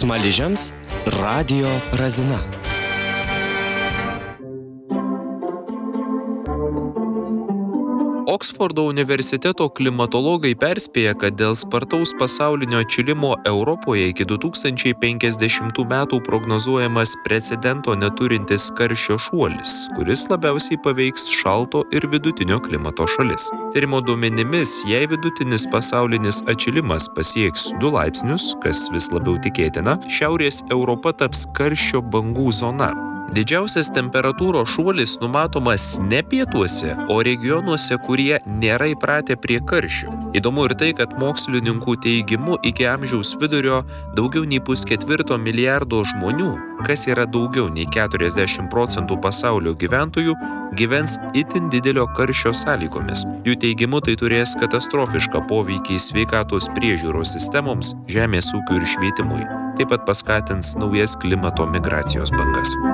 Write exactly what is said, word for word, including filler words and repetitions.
Smaližiams Radio Razina. Oksfordo universiteto klimatologai perspėja, kad dėl spartaus pasaulinio atšilimo Europoje iki du tūkstančiai penkiasdešimtų metų prognozuojamas precedento neturintis karščio šuolis, kuris labiausiai paveiks šalto ir vidutinio klimato šalis. Tyrimo duomenimis, jei vidutinis pasaulinis atšilimas pasieks du laipsnius, kas vis labiau tikėtina, Šiaurės Europa taps karščio bangų zona. Didžiausias temperatūros šuolis numatomas ne pietuose, o regionuose, kurie nėra įpratę prie karščių. Įdomu ir tai, kad mokslininkų teigimu iki amžiaus vidurio daugiau nei pusketvirto milijardo žmonių, kas yra daugiau nei keturiasdešimt procentų pasaulio gyventojų, gyvens itin didelio karščio sąlygomis. Jų teigimu tai turės katastrofišką poveikį sveikatos priežiūros sistemoms, žemės ūkiui ir švietimui. Taip pat paskatins naujas klimato migracijos bangas.